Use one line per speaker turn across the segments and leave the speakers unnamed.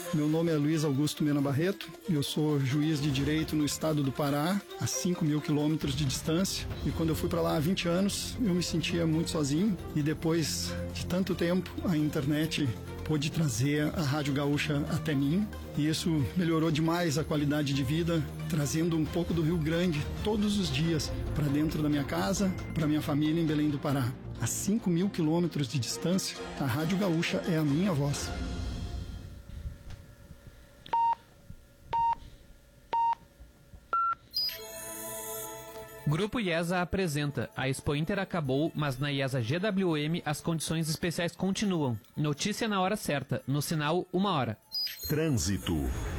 Meu nome é Luiz Augusto Mena Barreto, eu sou juiz de direito no estado do Pará, a 5.000 quilômetros de distância. E quando eu fui para lá há 20 anos, eu me sentia muito sozinho. E depois de tanto tempo, a internet pôde trazer a Rádio Gaúcha até mim. E isso melhorou demais a qualidade de vida, trazendo um pouco do Rio Grande todos os dias para dentro da minha casa, para minha família em Belém do Pará. A 5.000 quilômetros de distância, a Rádio Gaúcha é a minha voz.
Grupo IESA apresenta. A Expo Inter acabou, mas na IESA GWM as condições especiais continuam. Notícia na hora certa, no sinal 1h.
Trânsito.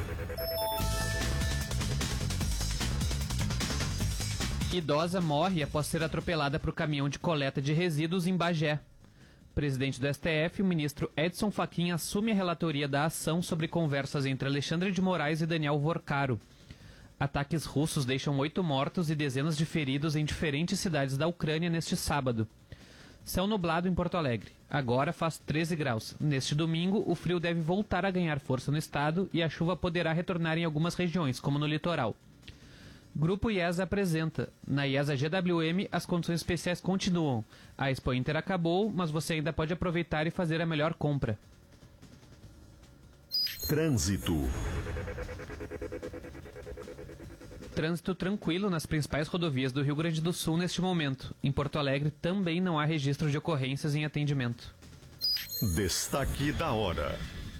Idosa morre após ser atropelada por caminhão de coleta de resíduos em Bagé. Presidente do STF, o ministro Edson Fachin assume a relatoria da ação sobre conversas entre Alexandre de Moraes e Daniel Vorcaro. Ataques russos deixam 8 mortos e dezenas de feridos em diferentes cidades da Ucrânia neste sábado. Céu nublado em Porto Alegre. Agora faz 13 graus. Neste domingo, o frio deve voltar a ganhar força no estado e a chuva poderá retornar em algumas regiões, como no litoral. Grupo IESA apresenta. Na IESA GWM, as condições especiais continuam. A Expo Inter acabou, mas você ainda pode aproveitar e fazer a melhor compra.
Trânsito.
Trânsito tranquilo nas principais rodovias do Rio Grande do Sul neste momento. Em Porto Alegre também não há registro de ocorrências em atendimento.
Destaque da hora.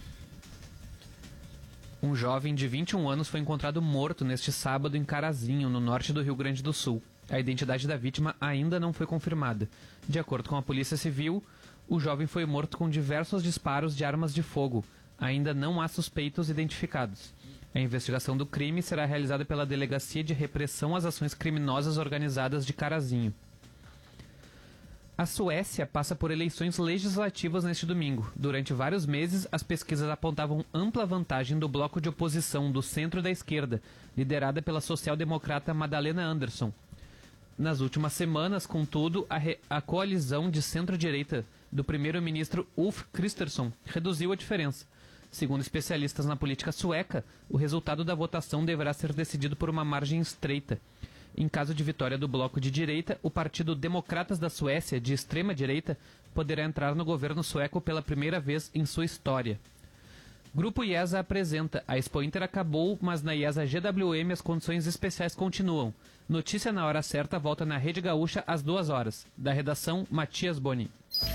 Um jovem de 21 anos foi encontrado morto neste sábado em Carazinho, no norte do Rio Grande do Sul. A identidade da vítima ainda não foi confirmada. De acordo com a Polícia Civil, o jovem foi morto com diversos disparos de armas de fogo. Ainda não há suspeitos identificados. A investigação do crime será realizada pela Delegacia de Repressão às Ações Criminosas Organizadas de Carazinho. A Suécia passa por eleições legislativas neste domingo. Durante vários meses, as pesquisas apontavam ampla vantagem do bloco de oposição do centro e da esquerda, liderada pela social-democrata Magdalena Andersson. Nas últimas semanas, contudo, a coalizão de centro-direita do primeiro-ministro Ulf Kristersson reduziu a diferença. Segundo especialistas na política sueca, o resultado da votação deverá ser decidido por uma margem estreita. Em caso de vitória do bloco de direita, o Partido Democratas da Suécia, de extrema-direita, poderá entrar no governo sueco pela primeira vez em sua história. Grupo IESA apresenta. A Expo Inter acabou, mas na IESA GWM as condições especiais continuam. Notícia na hora certa volta na Rede Gaúcha às 2h. Da redação, Matias Boni.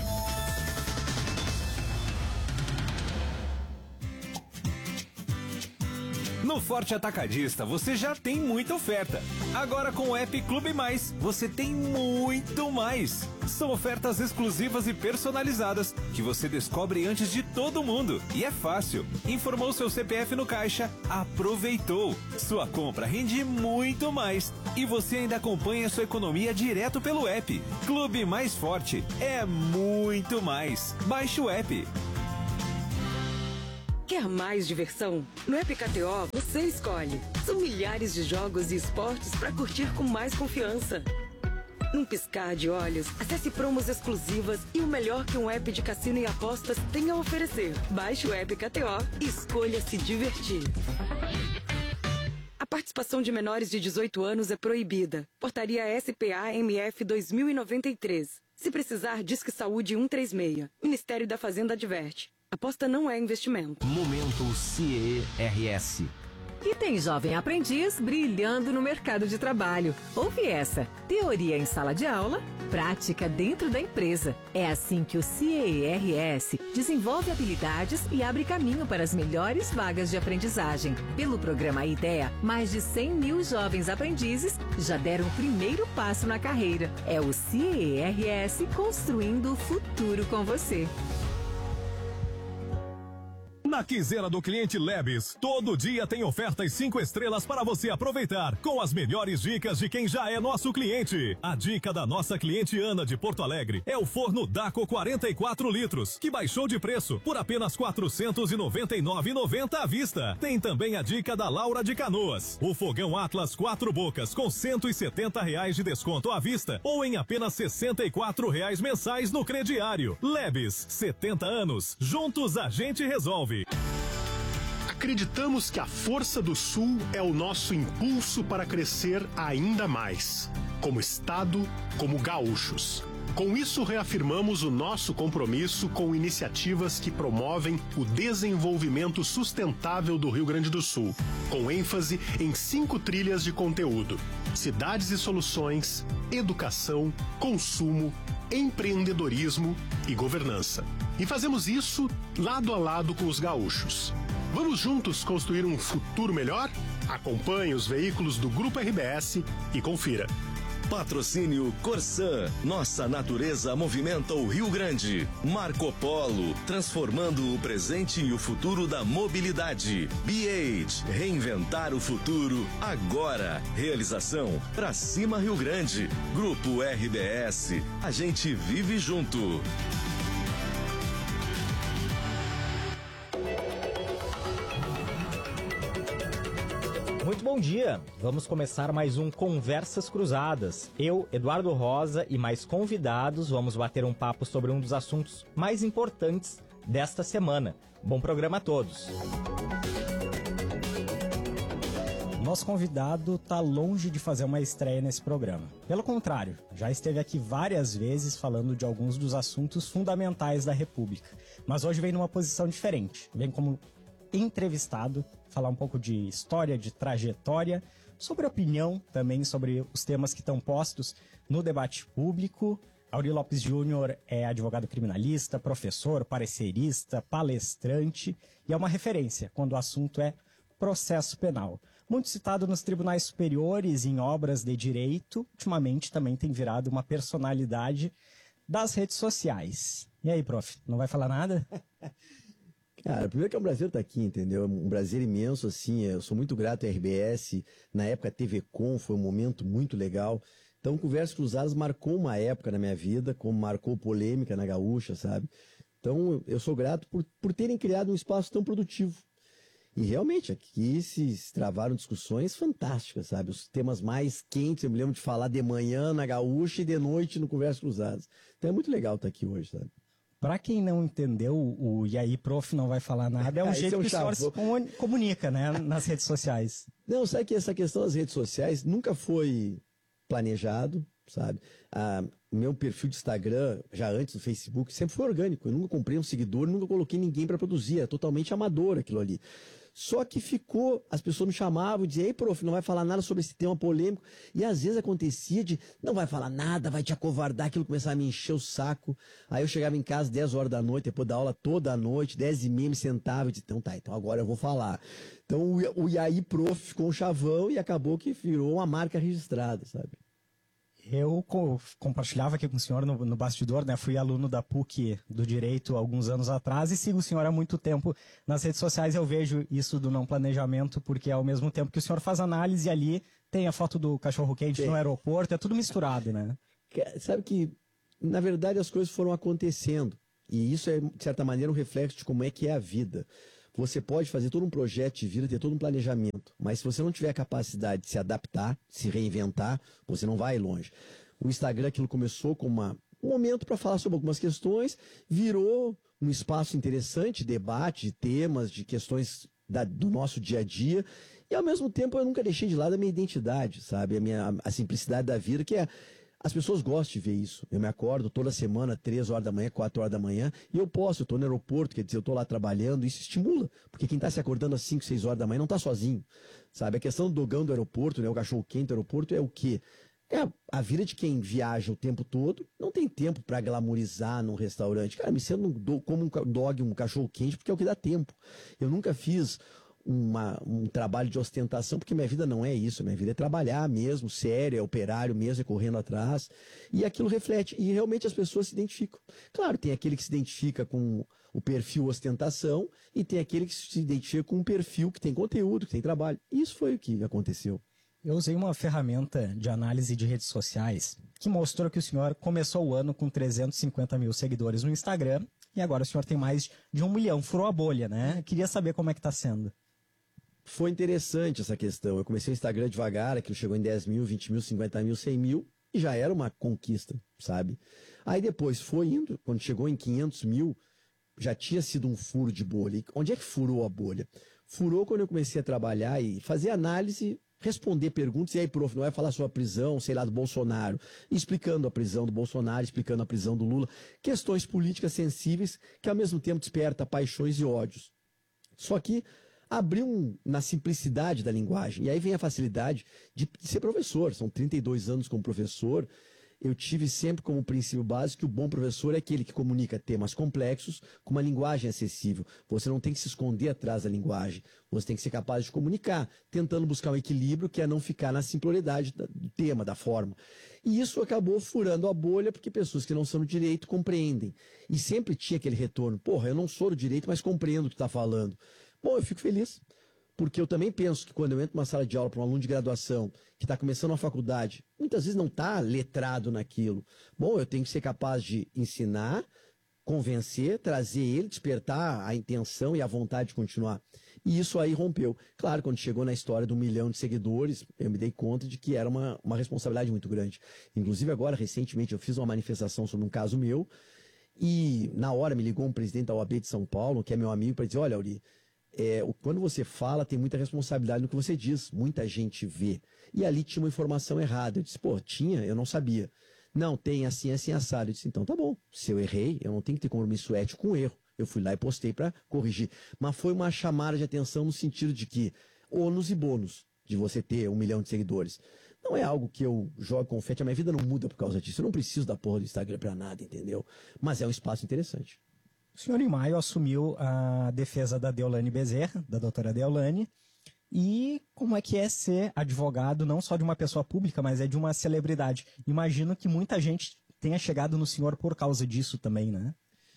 No Forte Atacadista você já tem muita oferta. Agora com o app Clube Mais, você tem muito mais. São ofertas exclusivas e personalizadas que você descobre antes de todo mundo. E é fácil. Informou seu CPF no caixa, aproveitou. Sua compra rende muito mais. E você ainda acompanha sua economia direto pelo app. Clube Mais Forte é muito mais. Baixe o app.
Quer mais diversão? No app KTO, você escolhe. São milhares de jogos e esportes para curtir com mais confiança. Num piscar de olhos, acesse promos exclusivas e o melhor que um app de cassino e apostas tem a oferecer. Baixe o app KTO e escolha se divertir. A participação de menores de 18 anos é proibida. Portaria SPA-MF 2093. Se precisar, Disque Saúde 136. Ministério da Fazenda adverte. Aposta não é investimento.
Momento CERS.
E tem jovem aprendiz brilhando no mercado de trabalho. Ouve essa. Teoria em sala de aula, prática dentro da empresa. É assim que o CERS desenvolve habilidades e abre caminho para as melhores vagas de aprendizagem. Pelo programa IDEA, mais de 100 mil jovens aprendizes já deram o primeiro passo na carreira. É o CERS construindo o futuro com você.
Na quinzena do cliente Lebes, todo dia tem ofertas 5 estrelas para você aproveitar, com as melhores dicas de quem já é nosso cliente. A dica da nossa cliente Ana de Porto Alegre é o forno Daco 44 litros, que baixou de preço por apenas R$ 499,90 à vista. Tem também a dica da Laura de Canoas, o fogão Atlas 4 bocas com R$ 170 de desconto à vista ou em apenas R$ 64 mensais no crediário. Lebes, 70 anos, juntos a gente resolve.
Acreditamos que a força do Sul é o nosso impulso para crescer ainda mais, como Estado, como gaúchos. Com isso, reafirmamos o nosso compromisso com iniciativas que promovem o desenvolvimento sustentável do Rio Grande do Sul, com ênfase em 5 trilhas de conteúdo: cidades e soluções, educação, consumo, empreendedorismo e governança. E fazemos isso lado a lado com os gaúchos. Vamos juntos construir um futuro melhor? Acompanhe os veículos do Grupo RBS e confira.
Patrocínio Corsan. Nossa natureza movimenta o Rio Grande. Marco Polo, transformando o presente e o futuro da mobilidade. BH, reinventar o futuro agora. Realização Pra Cima Rio Grande. Grupo RBS. A gente vive junto.
Muito bom dia! Vamos começar mais um Conversas Cruzadas. Eu, Eduardo Rosa e mais convidados vamos bater um papo sobre um dos assuntos mais importantes desta semana. Bom programa a todos!
Nosso convidado está longe de fazer uma estreia nesse programa. Pelo contrário, já esteve aqui várias vezes falando de alguns dos assuntos fundamentais da República. Mas hoje vem numa posição diferente. Vem como entrevistado, falar um pouco de história, de trajetória, sobre opinião também, sobre os temas que estão postos no debate público. Auri Lopes Júnior é advogado criminalista, professor, parecerista, palestrante e é uma referência quando o assunto é processo penal. Muito citado nos tribunais superiores, em obras de direito, ultimamente também tem virado uma personalidade das redes sociais. E aí, prof, não vai falar nada?
Cara, primeiro que o Brasil tá aqui, entendeu? Um prazer imenso, assim, eu sou muito grato à RBS, na época a TV Com foi um momento muito legal. Então, Conversas Cruzadas marcou uma época na minha vida, como marcou polêmica na Gaúcha, sabe? Então, eu sou grato por terem criado um espaço tão produtivo. E realmente, aqui se travaram discussões fantásticas, sabe? Os temas mais quentes, eu me lembro de falar de manhã na Gaúcha e de noite no Conversas Cruzadas. Então é muito legal estar aqui hoje, sabe?
Para quem não entendeu, o E aí, prof, não vai falar nada, é um jeito que o senhor se comunica, né, nas redes sociais.
Não, sabe que essa questão das redes sociais nunca foi planejado, sabe? O meu perfil de Instagram, já antes do Facebook, sempre foi orgânico. Eu nunca comprei um seguidor, nunca coloquei ninguém para produzir, é totalmente amador aquilo ali. Só que ficou, as pessoas me chamavam e diziam: ei, prof, não vai falar nada sobre esse tema polêmico. E às vezes acontecia de, não vai falar nada, vai te acovardar, aquilo começava a me encher o saco. Aí eu chegava em casa 10 horas da noite, depois da aula toda a noite, 10h30, me sentava e dizia: então agora eu vou falar. Então o E aí, prof, ficou um chavão e acabou que virou uma marca registrada, sabe?
Eu compartilhava aqui com o senhor no bastidor, né? Fui aluno da PUC do Direito alguns anos atrás e sigo o senhor há muito tempo nas redes sociais. Eu vejo isso do não planejamento, porque ao mesmo tempo que o senhor faz análise ali, tem a foto do cachorro-quente no aeroporto, é tudo misturado, né?
Sabe que, na verdade, as coisas foram acontecendo. E isso é, de certa maneira, um reflexo de como é que é a vida. Você pode fazer todo um projeto de vida, ter todo um planejamento, mas se você não tiver a capacidade de se adaptar, se reinventar, você não vai longe. O Instagram, aquilo começou como um momento para falar sobre algumas questões, virou um espaço interessante, debate de temas, de questões do nosso dia a dia, e ao mesmo tempo eu nunca deixei de lado a minha identidade, sabe? A simplicidade da vida, que é... As pessoas gostam de ver isso. Eu me acordo toda semana, 3 horas da manhã, 4 horas da manhã, e eu estou no aeroporto, quer dizer, eu estou lá trabalhando, isso estimula, porque quem está se acordando às 5, 6 horas da manhã não está sozinho, sabe? A questão do dogão do aeroporto, né, o cachorro-quente do aeroporto é o quê? É a vida de quem viaja o tempo todo, não tem tempo para glamorizar num restaurante. Cara, me sendo como um dog, um cachorro-quente, porque é o que dá tempo. Eu nunca fiz um trabalho de ostentação, porque minha vida não é isso, minha vida é trabalhar mesmo, sério, é operário mesmo, é correndo atrás, e aquilo reflete, e realmente as pessoas se identificam. Claro, tem aquele que se identifica com o perfil ostentação, e tem aquele que se identifica com um perfil que tem conteúdo, que tem trabalho. Isso foi o que aconteceu.
Eu usei uma ferramenta de análise de redes sociais que mostrou que o senhor começou o ano com 350 mil seguidores no Instagram, e agora o senhor tem mais de 1 milhão, furou a bolha, né? Queria saber como é que está sendo.
Foi interessante essa questão. Eu comecei o Instagram devagar, aquilo chegou em 10 mil, 20 mil, 50 mil, 100 mil, e já era uma conquista, sabe? Aí depois foi indo, quando chegou em 500 mil, já tinha sido um furo de bolha. E onde é que furou a bolha? Furou quando eu comecei a trabalhar e fazer análise, responder perguntas, e aí, prof, não vai falar sobre a prisão, sei lá, do Bolsonaro, explicando a prisão do Bolsonaro, explicando a prisão do Lula, questões políticas sensíveis que ao mesmo tempo desperta paixões e ódios. Só que abriu na simplicidade da linguagem, e aí vem a facilidade de ser professor, são 32 anos como professor. Eu tive sempre como princípio básico que o bom professor é aquele que comunica temas complexos com uma linguagem acessível. Você não tem que se esconder atrás da linguagem. Você tem que ser capaz de comunicar, tentando buscar um equilíbrio que é não ficar na simploriedade do tema, da forma. E isso acabou furando a bolha porque pessoas que não são do direito compreendem. E sempre tinha aquele retorno. Porra, eu não sou do direito, mas compreendo o que está falando. Bom, eu fico feliz. Porque eu também penso que quando eu entro numa sala de aula para um aluno de graduação que está começando uma faculdade, muitas vezes não está letrado naquilo. Bom, eu tenho que ser capaz de ensinar, convencer, trazer ele, despertar a intenção e a vontade de continuar. E isso aí rompeu. Claro, quando chegou na história do 1 milhão de seguidores, eu me dei conta de que era uma responsabilidade muito grande. Inclusive agora, recentemente, eu fiz uma manifestação sobre um caso meu e na hora me ligou um presidente da OAB de São Paulo, que é meu amigo, para dizer, olha, Auri, quando você fala, tem muita responsabilidade no que você diz. Muita gente vê. E ali tinha uma informação errada. Eu disse, eu não sabia. Não, tem assim, assim, assado. Eu disse, então tá bom. Se eu errei, eu não tenho que ter compromisso ético com o erro. Eu fui lá e postei para corrigir. Mas foi uma chamada de atenção no sentido de que ônus e bônus de você ter 1 milhão de seguidores. Não é algo que eu jogo confete. A minha vida não muda por causa disso. Eu não preciso da porra do Instagram pra nada, entendeu? Mas é um espaço interessante.
O senhor, em maio, assumiu a defesa da Deolane Bezerra, da doutora Deolane. E como é que é ser advogado, não só de uma pessoa pública, mas de uma celebridade? Imagino que muita gente tenha chegado no senhor por causa disso também, né?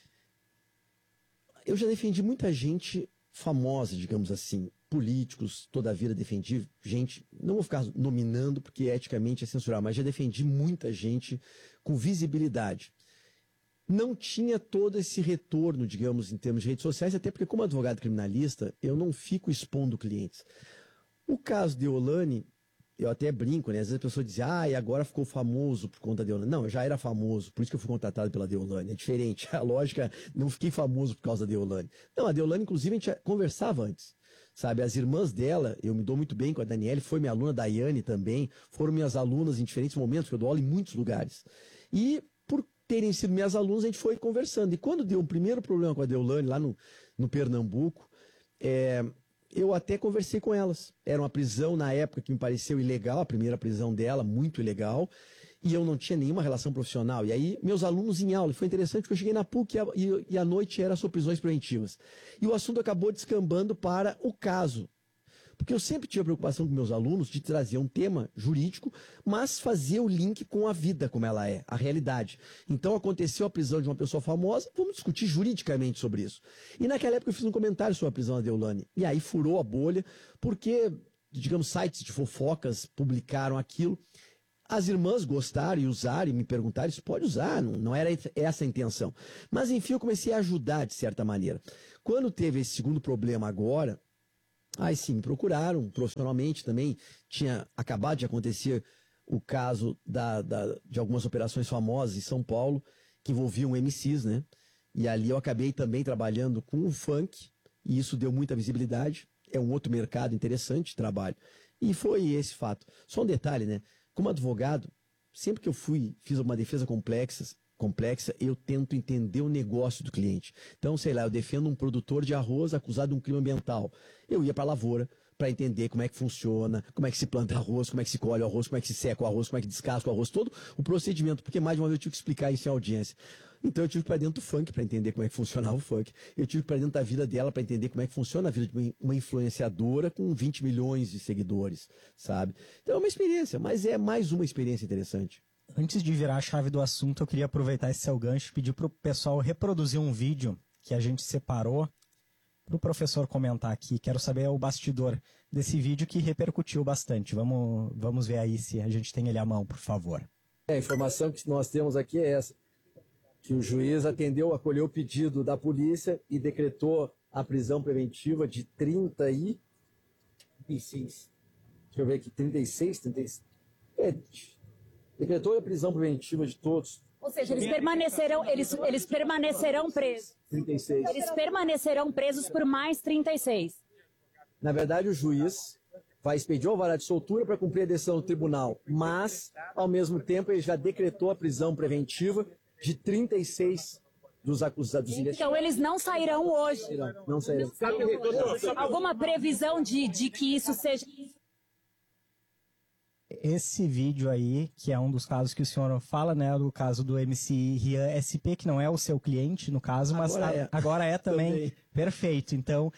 Eu já defendi muita gente famosa, digamos assim, políticos, toda a vida defendi gente, não vou ficar nominando porque eticamente é censurar, mas já defendi muita gente com visibilidade. Não tinha todo esse retorno, digamos, em termos de redes sociais, até porque como advogado criminalista, eu não fico expondo clientes. O caso de Deolane, eu até brinco, né? Às vezes a pessoa diz, e agora ficou famoso por conta da Deolane. Não, eu já era famoso, por isso que eu fui contratado pela Deolane. É diferente, a lógica, não fiquei famoso por causa da Deolane. Não, a Deolane, inclusive, a gente conversava antes. Sabe, as irmãs dela, eu me dou muito bem com a Daniele, foi minha aluna, Daiane também, foram minhas alunas em diferentes momentos, porque eu dou aula em muitos lugares. E por terem sido minhas alunas, a gente foi conversando. E quando deu um primeiro problema com a Deolane, lá no Pernambuco, eu até conversei com elas. Era uma prisão, na época, que me pareceu ilegal, a primeira prisão dela, muito ilegal, e eu não tinha nenhuma relação profissional. E aí, meus alunos em aula, foi interessante porque eu cheguei na PUC e à noite era sobre prisões preventivas. E o assunto acabou descambando para o caso. Porque eu sempre tive a preocupação com meus alunos de trazer um tema jurídico, mas fazer o link com a vida como ela é, a realidade. Então aconteceu a prisão de uma pessoa famosa, vamos discutir juridicamente sobre isso. E naquela época eu fiz um comentário sobre a prisão da Deolane. E aí furou a bolha, porque, digamos, sites de fofocas publicaram aquilo. As irmãs gostaram e usaram e me perguntaram, isso pode usar, não era essa a intenção. Mas enfim, eu comecei a ajudar de certa maneira. Quando teve esse segundo problema agora, aí sim, me procuraram profissionalmente também. Tinha acabado de acontecer o caso de algumas operações famosas em São Paulo, que envolviam MCs, né? E ali eu acabei também trabalhando com o funk, e isso deu muita visibilidade. É um outro mercado interessante de trabalho. E foi esse fato. Só um detalhe, né? Como advogado, sempre que eu fiz uma defesa complexa, eu tento entender o negócio do cliente. Então, sei lá, eu defendo um produtor de arroz acusado de um crime ambiental. Eu ia para a lavoura para entender como é que funciona, como é que se planta arroz, como é que se colhe o arroz, como é que se seca o arroz, como é que descasca o arroz, todo o procedimento, porque mais de uma vez eu tive que explicar isso em audiência. Então eu tive que ir para dentro do funk para entender como é que funcionava o funk. Eu tive que ir para dentro da vida dela para entender como é que funciona a vida de uma influenciadora com 20 milhões de seguidores, sabe? Então é uma experiência, mas é mais uma experiência interessante.
Antes de virar a chave do assunto, eu queria aproveitar esse seu gancho e pedir para o pessoal reproduzir um vídeo que a gente separou para o professor comentar aqui. Quero saber o bastidor desse vídeo que repercutiu bastante. Vamos ver aí se a gente tem ele à mão, por favor.
A informação que nós temos aqui é essa, que o juiz acolheu o pedido da polícia e decretou a prisão preventiva de 36. Deixa eu ver aqui, 36. Decretou a prisão preventiva de todos
Ou seja, eles permanecerão presos.
36.
Eles permanecerão presos por mais 36.
Na verdade, o juiz vai expedir o alvará de soltura para cumprir a decisão do tribunal, mas, ao mesmo tempo, ele já decretou a prisão preventiva de 36 dos acusados.
Então, eles não sairão hoje.
Não sairão.
Alguma previsão de que isso seja...
Esse vídeo aí, que é um dos casos que o senhor fala, né, do caso do MC Rian SP, que não é o seu cliente, no caso, mas agora é também. Perfeito. Então,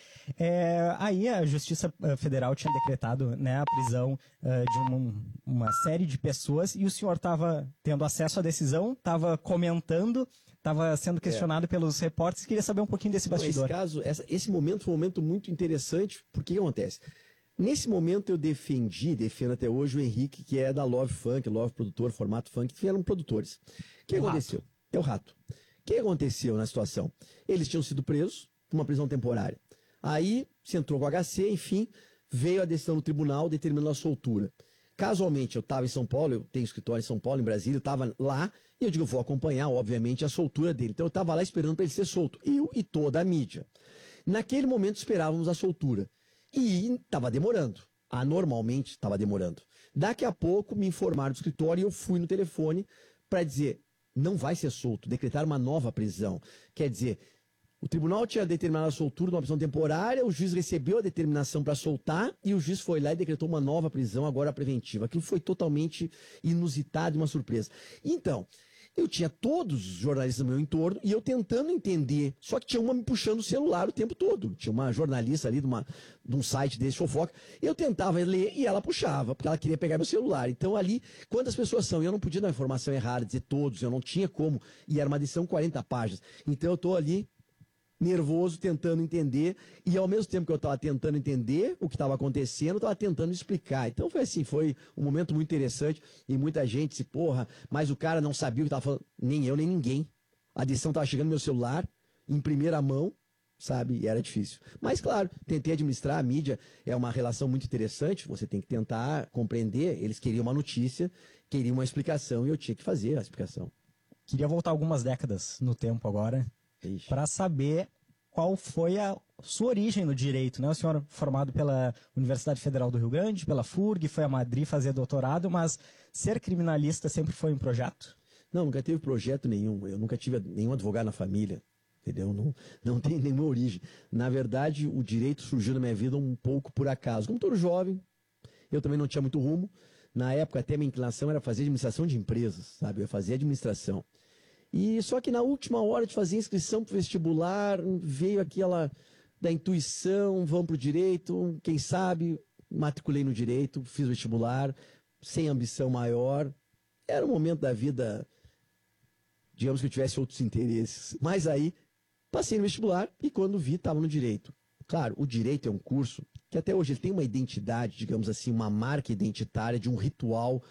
aí a Justiça Federal tinha decretado, né, a prisão de uma série de pessoas e o senhor estava tendo acesso à decisão, estava comentando, estava sendo questionado pelos repórteres. Queria saber um pouquinho desse bastidor.
Esse momento foi um momento muito interessante, porque o que acontece? Nesse momento eu defendo até hoje o Henrique, que é da Love Funk, Love Produtor, Formato Funk, que eram produtores. O que aconteceu? É o Rato. O que aconteceu na situação? Eles tinham sido presos, uma prisão temporária. Aí se entrou com o HC, enfim, veio a decisão do tribunal determinando a soltura. Casualmente, eu estava em São Paulo, eu tenho escritório em São Paulo, em Brasília, eu estava lá, e eu digo, eu vou acompanhar, obviamente, a soltura dele. Então eu estava lá esperando para ele ser solto. Eu e toda a mídia. Naquele momento esperávamos a soltura. E estava demorando. Anormalmente estava demorando. Daqui a pouco me informaram do escritório e eu fui no telefone para dizer, não vai ser solto, decretar uma nova prisão. Quer dizer, o tribunal tinha determinado a soltura de uma prisão temporária, o juiz recebeu a determinação para soltar e o juiz foi lá e decretou uma nova prisão, agora preventiva. Aquilo foi totalmente inusitado e uma surpresa. Então, eu tinha todos os jornalistas no meu entorno e eu tentando entender, só que tinha uma me puxando o celular o tempo todo. Tinha uma jornalista ali de um site desse, fofoca. Eu tentava ler e ela puxava, porque ela queria pegar meu celular. Então ali, quantas pessoas são? Eu não podia dar uma informação errada, dizer todos, eu não tinha como. E era uma decisão 40 páginas. Então eu estou ali nervoso, tentando entender, e ao mesmo tempo que eu estava tentando entender o que estava acontecendo, eu estava tentando explicar. Então foi assim, foi um momento muito interessante, e muita gente disse, porra, mas o cara não sabia o que estava falando, nem eu, nem ninguém. A decisão estava chegando no meu celular, em primeira mão, sabe, e era difícil. Mas claro, tentei administrar, a mídia é uma relação muito interessante, você tem que tentar compreender, eles queriam uma notícia, queriam uma explicação, e eu tinha que fazer a explicação.
Queria voltar algumas décadas no tempo agora, para saber qual foi a sua origem no direito, né? O senhor formado pela Universidade Federal do Rio Grande, pela FURG, foi a Madrid fazer doutorado, mas ser criminalista sempre foi um projeto?
Não, nunca teve projeto nenhum. Eu nunca tive nenhum advogado na família, entendeu? Não tem nenhuma origem. Na verdade, o direito surgiu na minha vida um pouco por acaso. Como todo jovem, eu também não tinha muito rumo. Na época, até minha inclinação era fazer administração de empresas, sabe? Eu fazia administração. E só que na última hora de fazer inscrição para o vestibular, veio aquela da intuição, vamos para o direito, quem sabe, matriculei no direito, fiz o vestibular, sem ambição maior. Era um momento da vida, digamos que eu tivesse outros interesses. Mas aí, passei no vestibular e quando vi, estava no direito. Claro, o direito é um curso que até hoje ele tem uma identidade, digamos assim, uma marca identitária de um ritual,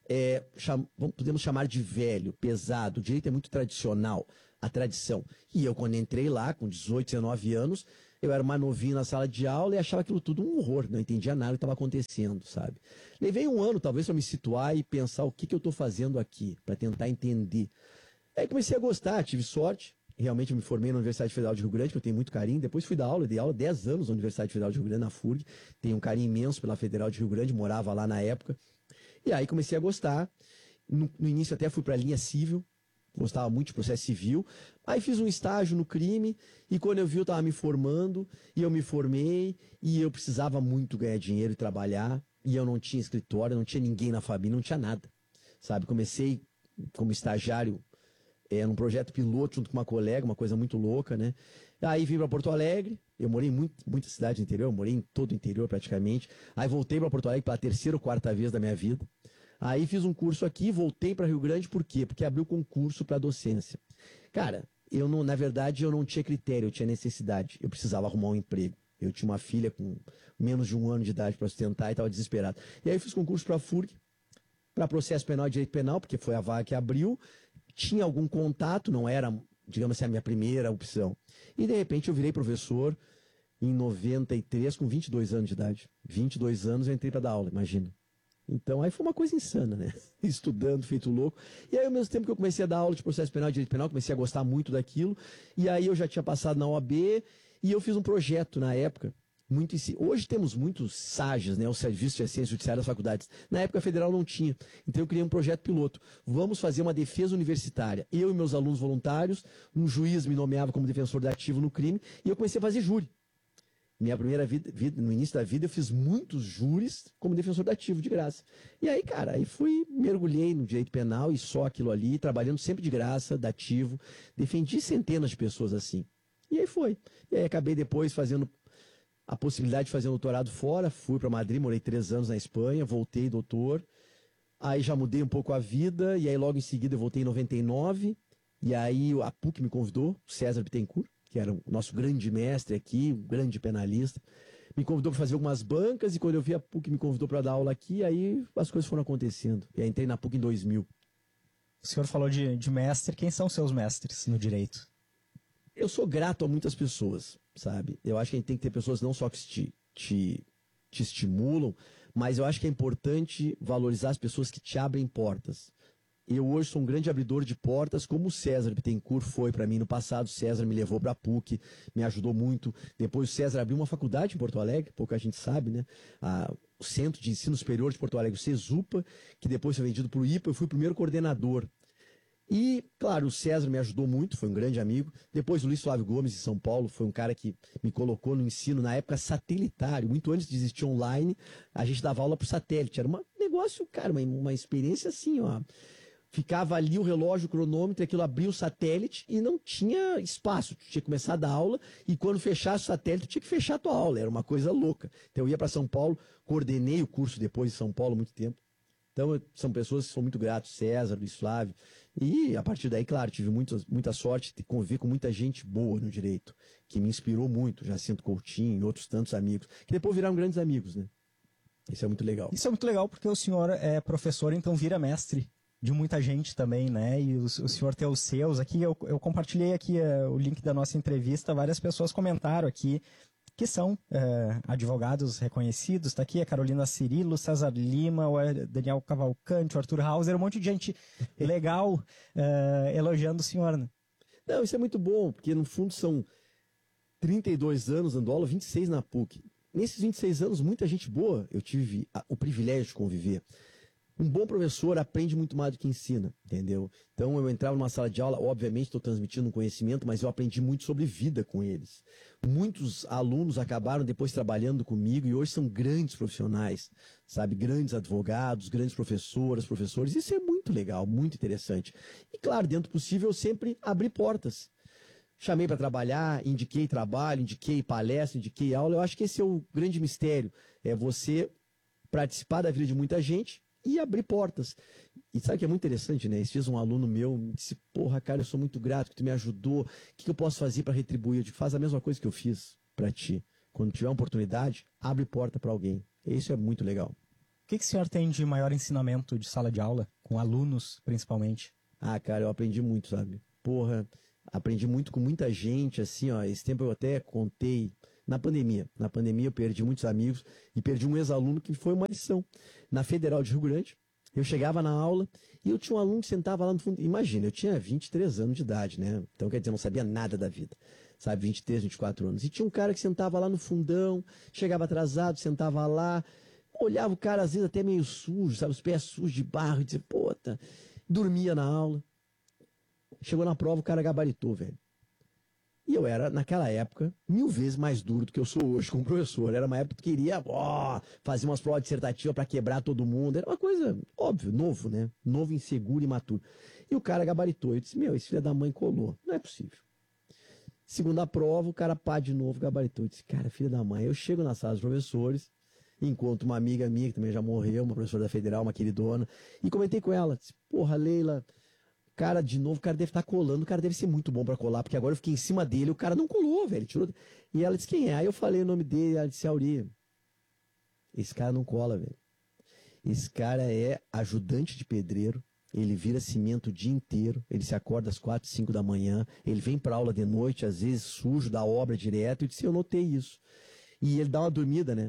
podemos chamar de velho, pesado. O direito é muito tradicional, a tradição. E eu, quando entrei lá, com 18, 19 anos, eu era mais novinho na sala de aula e achava aquilo tudo um horror, não entendia nada do que estava acontecendo, sabe? Levei um ano, talvez, para me situar e pensar o que eu estou fazendo aqui, para tentar entender. Aí comecei a gostar, tive sorte. Realmente eu me formei na Universidade Federal de Rio Grande, que eu tenho muito carinho. Depois fui dar aula, dei aula 10 anos na Universidade Federal de Rio Grande, na FURG. Tenho um carinho imenso pela Federal de Rio Grande, morava lá na época. E aí comecei a gostar. No início até fui para a linha civil, gostava muito de processo civil. Aí fiz um estágio no crime e quando eu vi eu estava me formando e eu me formei e eu precisava muito ganhar dinheiro e trabalhar e eu não tinha escritório, não tinha ninguém na família, não tinha nada, sabe? Comecei como estagiário num projeto piloto junto com uma colega, uma coisa muito louca, né? Aí vim para Porto Alegre, eu morei em muita cidade do interior, eu morei em todo o interior praticamente. Aí voltei para Porto Alegre pela terceira ou quarta vez da minha vida. Aí fiz um curso aqui, voltei para Rio Grande, por quê? Porque abriu concurso para docência. Cara, na verdade eu não tinha critério, eu tinha necessidade, eu precisava arrumar um emprego. Eu tinha uma filha com menos de 1 ano de idade para sustentar e estava desesperado. E aí eu fiz concurso para a FURG, para processo penal e direito penal, porque foi a vaga que abriu. Tinha algum contato, não era, digamos assim, a minha primeira opção. E de repente eu virei professor em 93, com 22 anos de idade. 22 anos eu entrei para dar aula, imagina. Então, aí foi uma coisa insana, né? Estudando, feito louco. E aí, ao mesmo tempo que eu comecei a dar aula de processo penal e direito penal, comecei a gostar muito daquilo. E aí, eu já tinha passado na OAB e eu fiz um projeto na época. Hoje temos muitos SAGs, né? O Serviço de Assistência Judiciária das Faculdades. Na época, a Federal não tinha. Então, eu criei um projeto piloto. Vamos fazer uma defesa universitária. Eu e meus alunos voluntários, um juiz me nomeava como defensor dativo no crime, e eu comecei a fazer júri. Minha primeira vida, no início da vida, eu fiz muitos júris como defensor dativo, de graça. E aí, cara, mergulhei no direito penal e só aquilo ali, trabalhando sempre de graça, dativo. Defendi centenas de pessoas assim. E aí foi. E aí acabei depois fazendo a possibilidade de fazer um doutorado fora, fui para Madrid, morei 3 anos na Espanha, voltei doutor, aí já mudei um pouco a vida, e aí logo em seguida eu voltei em 99, e aí a PUC me convidou, César Bittencourt, que era o nosso grande mestre aqui, um grande penalista, me convidou para fazer algumas bancas, e quando eu vi a PUC me convidou para dar aula aqui, aí as coisas foram acontecendo, e aí entrei na PUC em 2000.
O senhor falou de mestre, quem são seus mestres no direito?
Eu sou grato a muitas pessoas, sabe? Eu acho que a gente tem que ter pessoas não só que te estimulam, mas eu acho que é importante valorizar as pessoas que te abrem portas. Eu hoje sou um grande abridor de portas, como o César Bittencourt foi para mim no passado. O César me levou para a PUC, me ajudou muito. Depois o César abriu uma faculdade em Porto Alegre, pouca gente sabe, né? O Centro de Ensino Superior de Porto Alegre, o CESUPA, que depois foi vendido para o IPA, eu fui o primeiro coordenador. E, claro, o César me ajudou muito, foi um grande amigo. Depois o Luiz Flávio Gomes, de São Paulo, foi um cara que me colocou no ensino na época satelitário. Muito antes de existir online, a gente dava aula por satélite. Era um negócio, cara, uma experiência assim, ó. Ficava ali o relógio, o cronômetro, aquilo abria o satélite e não tinha espaço. Tu tinha que começar a dar aula e quando fechasse o satélite, tu tinha que fechar a tua aula. Era uma coisa louca. Então eu ia para São Paulo, coordenei o curso depois de São Paulo há muito tempo. Então são pessoas que são muito gratos, César, Luiz Flávio. E a partir daí, claro, tive muita sorte de conviver com muita gente boa no direito, que me inspirou muito, Jacinto Coutinho e outros tantos amigos, que depois viraram grandes amigos, né? Isso é muito legal.
Isso é muito legal porque o senhor é professor, então vira mestre de muita gente também, né? E o senhor tem os seus aqui. Eu compartilhei aqui o link da nossa entrevista, várias pessoas comentaram aqui que são advogados reconhecidos. Está aqui a Carolina Cirilo, César Lima, o Daniel Cavalcante, o Arthur Hauser, um monte de gente legal elogiando o senhor, né?
Não, isso é muito bom, porque no fundo são 32 anos dando aula, 26 na PUC. Nesses 26 anos, muita gente boa, eu tive o privilégio de conviver. Um bom professor aprende muito mais do que ensina, entendeu? Então eu entrava numa sala de aula, obviamente estou transmitindo um conhecimento, mas eu aprendi muito sobre vida com eles. Muitos alunos acabaram depois trabalhando comigo e hoje são grandes profissionais, sabe? Grandes advogados, grandes professores. Isso é muito legal, muito interessante. E claro, dentro do possível, eu sempre abri portas. Chamei para trabalhar, indiquei trabalho, indiquei palestra, indiquei aula. Eu acho que esse é o grande mistério, é você participar da vida de muita gente e abrir portas. E sabe que é muito interessante, né? Esses dias um aluno meu me disse, porra, cara, eu sou muito grato que tu me ajudou, o que eu posso fazer para retribuir? Eu digo, faz a mesma coisa que eu fiz para ti. Quando tiver uma oportunidade, abre porta para alguém. Isso é muito legal.
O que o senhor tem de maior ensinamento de sala de aula, com alunos principalmente?
Ah, cara, eu aprendi muito, sabe? Porra, aprendi muito com muita gente, assim, ó. Esse tempo eu até contei. Na pandemia eu perdi muitos amigos e perdi um ex-aluno que foi uma lição. Na Federal de Rio Grande, eu chegava na aula e eu tinha um aluno que sentava lá no fundo. Imagina, eu tinha 23 anos de idade, né? Então, quer dizer, eu não sabia nada da vida. Sabe, 23, 24 anos. E tinha um cara que sentava lá no fundão, chegava atrasado, sentava lá, olhava o cara às vezes até meio sujo, sabe, os pés sujos de barro, e dizia, puta, dormia na aula. Chegou na prova, o cara gabaritou, velho. E eu era, naquela época, 1000 vezes mais duro do que eu sou hoje como professor. Era uma época que eu queria fazer umas provas dissertativas para quebrar todo mundo. Era uma coisa, óbvio, novo, né? Novo, inseguro, imaturo. E o cara gabaritou. Eu disse, esse filho da mãe colou. Não é possível. Segunda prova, o cara pá de novo, gabaritou. Eu disse, cara, filho da mãe. Eu chego na sala dos professores, encontro uma amiga minha que também já morreu, uma professora da Federal, uma queridona, e comentei com ela. Disse, porra, Leila... Cara, de novo, o cara deve estar colando, o cara deve ser muito bom pra colar, porque agora eu fiquei em cima dele, o cara não colou, velho. Tirou... E ela disse, quem é? Aí eu falei o nome dele, ela disse, Auri. Esse cara não cola, velho. Esse cara é ajudante de pedreiro, ele vira cimento o dia inteiro, ele se acorda às 4, 5 da manhã, ele vem pra aula de noite, às vezes sujo da obra direto, e disse, eu notei isso. E ele dá uma dormida, né?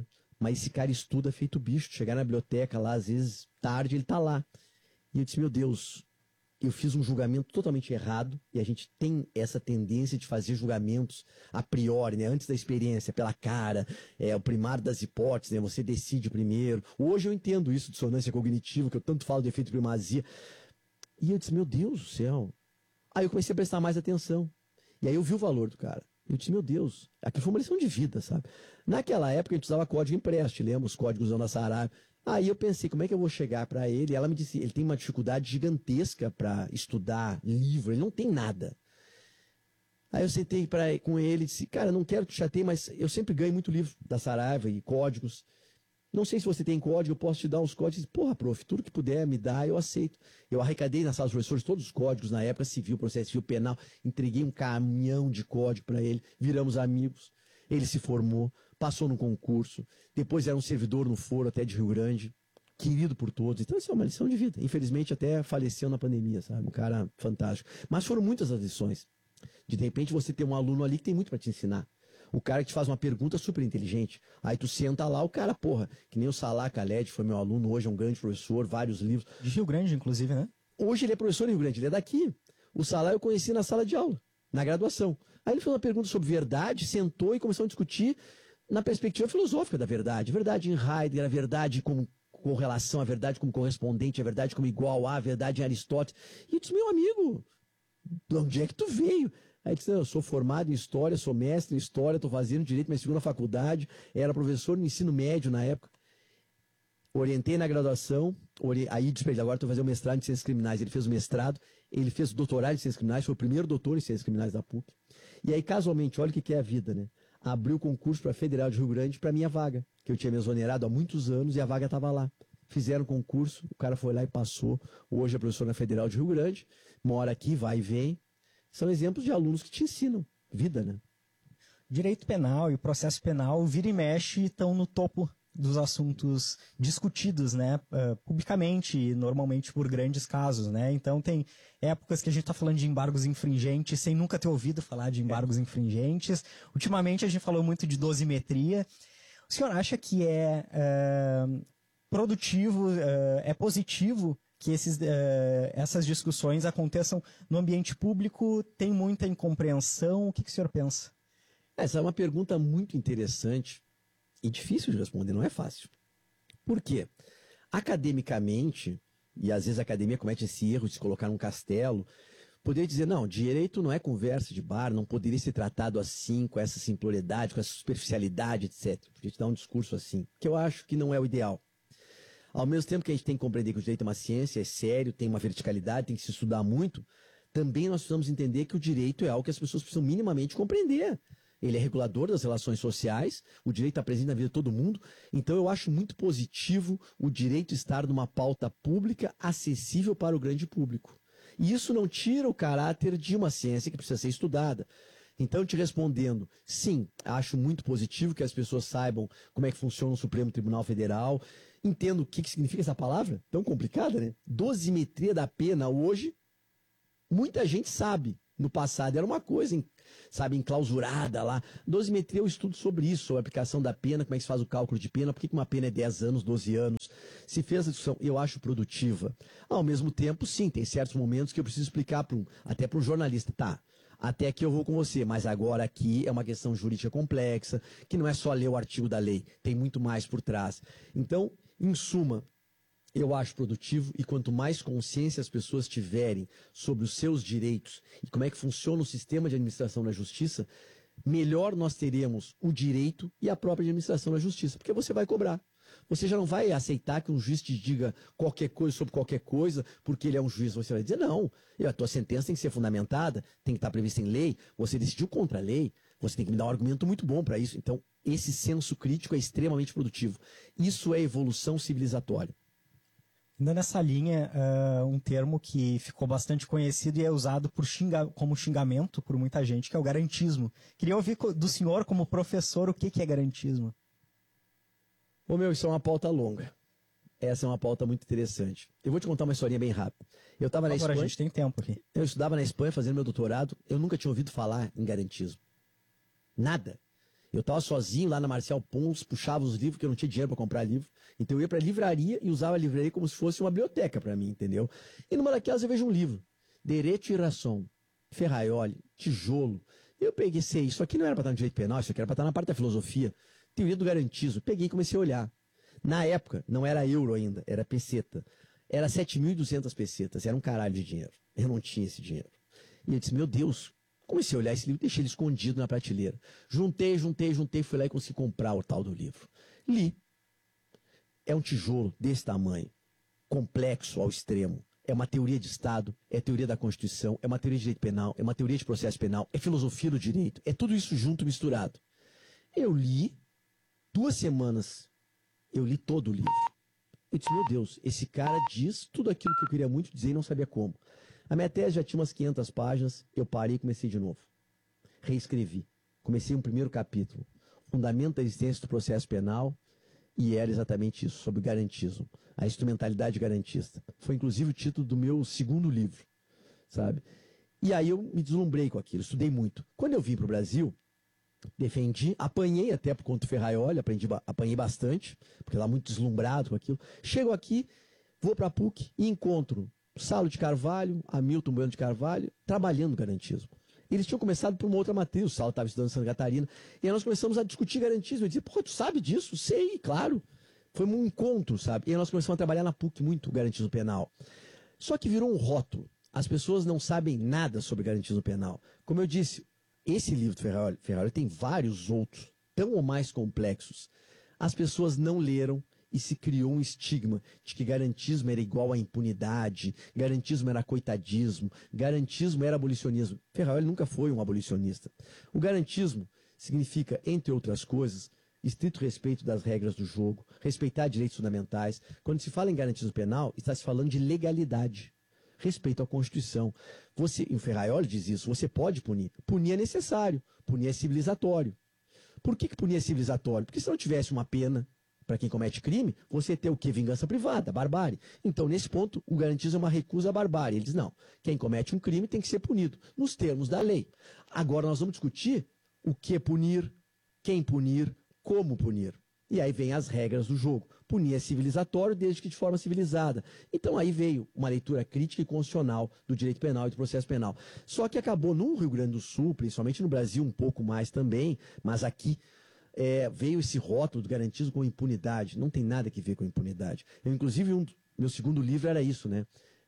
mas esse cara estuda feito bicho. Chegar na biblioteca lá, às vezes, tarde, ele tá lá. E eu disse, meu Deus, eu fiz um julgamento totalmente errado, e a gente tem essa tendência de fazer julgamentos a priori, né? Antes da experiência, pela cara, o primário das hipóteses, né? Você decide primeiro. Hoje eu entendo isso, dissonância cognitiva, que eu tanto falo de efeito de primazia. E eu disse, meu Deus do céu. Aí eu comecei a prestar mais atenção. E aí eu vi o valor do cara. Eu disse, meu Deus, aquilo foi uma lição de vida, sabe? Naquela época a gente usava código impresso, lembra? Os códigos da Saraiva. Aí eu pensei, como é que eu vou chegar para ele? E ela me disse, ele tem uma dificuldade gigantesca para estudar livro, ele não tem nada. Aí eu sentei com ele e disse, cara, não quero te chatear, mas eu sempre ganho muito livro da Saraiva e códigos. Não sei se você tem código, eu posso te dar uns códigos. Porra, prof, tudo que puder me dar, eu aceito. Eu arrecadei na sala dos professores todos os códigos na época, civil, processo civil, penal. Entreguei um caminhão de código para ele, viramos amigos. Ele se formou, passou no concurso, depois era um servidor no foro até de Rio Grande, querido por todos. Então isso é uma lição de vida. Infelizmente até faleceu na pandemia, sabe? Um cara fantástico. Mas foram muitas as lições. De repente você tem um aluno ali que tem muito para te ensinar. O cara que te faz uma pergunta super inteligente. Aí tu senta lá, o cara, porra, que nem o Salah Khaled, foi meu aluno, hoje é um grande professor, vários livros.
De Rio Grande, inclusive, né?
Hoje ele é professor em Rio Grande, ele é daqui. O Salah eu conheci na sala de aula, na graduação. Aí ele fez uma pergunta sobre verdade, sentou e começou a discutir na perspectiva filosófica da verdade. Verdade em Heidegger, a verdade como correlação, a verdade como correspondente, a verdade como igual a verdade em Aristóteles. E eu disse, meu amigo, de onde é que tu veio? Aí disse, eu sou formado em História, sou mestre em História, estou fazendo Direito, minha segunda faculdade, era professor no ensino médio na época. Orientei na graduação, aí disse pra ele, agora estou fazendo o mestrado em Ciências Criminais. Ele fez o mestrado, ele fez o doutorado em Ciências Criminais, foi o primeiro doutor em Ciências Criminais da PUC. E aí, casualmente, olha o que é a vida, né? Abriu o concurso para a Federal de Rio Grande para minha vaga, que eu tinha me exonerado há muitos anos e a vaga estava lá. Fizeram o concurso, o cara foi lá e passou. Hoje é professor na Federal de Rio Grande, mora aqui, vai e vem. São exemplos de alunos que te ensinam vida, né?
Direito penal e processo penal, vira e mexe, estão no topo dos assuntos discutidos, né, publicamente e normalmente por grandes casos, né? Então tem épocas que a gente está falando de embargos infringentes sem nunca ter ouvido falar de embargos infringentes. Ultimamente a gente falou muito de dosimetria. O senhor acha que é produtivo, é positivo que essas discussões aconteçam no ambiente público? Tem muita incompreensão? O que o senhor pensa?
Essa é uma pergunta muito interessante e difícil de responder, não é fácil. Por quê? Academicamente, e às vezes a academia comete esse erro de se colocar num castelo, poderia dizer, não, direito não é conversa de bar, não poderia ser tratado assim, com essa simploriedade, com essa superficialidade, etc. Podia te dar um discurso assim, que eu acho que não é o ideal. Ao mesmo tempo que a gente tem que compreender que o direito é uma ciência, é sério, tem uma verticalidade, tem que se estudar muito, também nós precisamos entender que o direito é algo que as pessoas precisam minimamente compreender. Ele é regulador das relações sociais, o direito está presente na vida de todo mundo, então eu acho muito positivo o direito estar numa pauta pública acessível para o grande público. E isso não tira o caráter de uma ciência que precisa ser estudada. Então, te respondendo, sim, acho muito positivo que as pessoas saibam como é que funciona o Supremo Tribunal Federal, entendo o que significa essa palavra, tão complicada, né? Dosimetria da pena hoje, muita gente sabe. No passado era uma coisa, sabe, enclausurada lá. Dosimetria eu estudo sobre isso, sobre a aplicação da pena, como é que se faz o cálculo de pena, por que uma pena é 10 anos, 12 anos. Se fez a discussão, eu acho produtiva. Ao mesmo tempo, sim, tem certos momentos que eu preciso explicar até para um jornalista. Tá, até aqui eu vou com você, mas agora aqui é uma questão jurídica complexa, que não é só ler o artigo da lei, tem muito mais por trás. Então, em suma, eu acho produtivo, e quanto mais consciência as pessoas tiverem sobre os seus direitos e como é que funciona o sistema de administração da justiça, melhor nós teremos o direito e a própria administração da justiça, porque você vai cobrar. Você já não vai aceitar que um juiz te diga qualquer coisa sobre qualquer coisa, porque ele é um juiz. Você vai dizer, não, a tua sentença tem que ser fundamentada, tem que estar prevista em lei, você decidiu contra a lei, você tem que me dar um argumento muito bom para isso. Então, esse senso crítico é extremamente produtivo. Isso é evolução civilizatória.
Ainda nessa linha, um termo que ficou bastante conhecido e é usado como xingamento por muita gente, que é o garantismo. Queria ouvir do senhor, como professor, o que é garantismo?
Isso é uma pauta longa. Essa é uma pauta muito interessante. Eu vou te contar uma historinha bem rápida. Eu estava na Espanha.
Agora a gente tem tempo aqui.
Eu estudava na Espanha fazendo meu doutorado. Eu nunca tinha ouvido falar em garantismo. Nada. Eu tava sozinho lá na Marcial Pons, puxava os livros, porque eu não tinha dinheiro para comprar livro. Então eu ia pra livraria e usava a livraria como se fosse uma biblioteca para mim, entendeu? E numa daquelas eu vejo um livro, Direito e Ração, Ferraioli, tijolo. Eu peguei, isso aqui não era para estar no direito penal, isso aqui era para estar na parte da filosofia, teoria do garantismo. Peguei e comecei a olhar. Na época, não era euro ainda, era peseta. Era 7.200 pesetas, era um caralho de dinheiro. Eu não tinha esse dinheiro. E eu disse, meu Deus, comecei a olhar esse livro, deixei ele escondido na prateleira. Juntei, fui lá e consegui comprar o tal do livro. Li. É um tijolo desse tamanho, complexo ao extremo. É uma teoria de Estado, é teoria da Constituição, é uma teoria de direito penal, é uma teoria de processo penal, é filosofia do direito, é tudo isso junto, misturado. Eu li, 2 semanas, eu li todo o livro. Eu disse, meu Deus, esse cara diz tudo aquilo que eu queria muito dizer e não sabia como. A minha tese já tinha umas 500 páginas, eu parei e comecei de novo. Reescrevi. Comecei um primeiro capítulo, Fundamento da existência do processo penal, e era exatamente isso, sobre o garantismo, a instrumentalidade garantista. Foi inclusive o título do meu segundo livro, sabe? E aí eu me deslumbrei com aquilo, estudei muito. Quando eu vim para o Brasil, defendi, apanhei até por conta do Ferraioli, apanhei bastante, porque lá muito deslumbrado com aquilo. Chego aqui, vou para a PUC e encontro Saulo de Carvalho, Hamilton Bueno de Carvalho, trabalhando no garantismo. Eles tinham começado por uma outra matriz, o Saulo estava estudando em Santa Catarina, e aí nós começamos a discutir garantismo. Eu dizia, pô, tu sabe disso? Sei, claro. Foi um encontro, sabe? E aí nós começamos a trabalhar na PUC muito o garantismo penal. Só que virou um rótulo. As pessoas não sabem nada sobre garantismo penal. Como eu disse, esse livro do Ferraioli tem vários outros, tão ou mais complexos. As pessoas não leram e se criou um estigma de que garantismo era igual a impunidade, garantismo era coitadismo, garantismo era abolicionismo. Ferraioli nunca foi um abolicionista. O garantismo significa, entre outras coisas, estrito respeito das regras do jogo, respeitar direitos fundamentais. Quando se fala em garantismo penal, está se falando de legalidade, respeito à Constituição. E o Ferraioli diz isso, você pode punir. Punir é necessário, punir é civilizatório. Por que punir é civilizatório? Porque se não tivesse uma pena para quem comete crime, você ter o quê? Vingança privada, barbárie. Então, nesse ponto, o garantismo é uma recusa à barbárie. Ele diz, não, quem comete um crime tem que ser punido, nos termos da lei. Agora nós vamos discutir o que punir, quem punir, como punir. E aí vem as regras do jogo. Punir é civilizatório desde que de forma civilizada. Então aí veio uma leitura crítica e constitucional do direito penal e do processo penal. Só que acabou no Rio Grande do Sul, principalmente no Brasil um pouco mais também, mas aqui veio esse rótulo do garantismo com impunidade. Não tem nada a ver com impunidade. Inclusive, meu segundo livro era isso, né?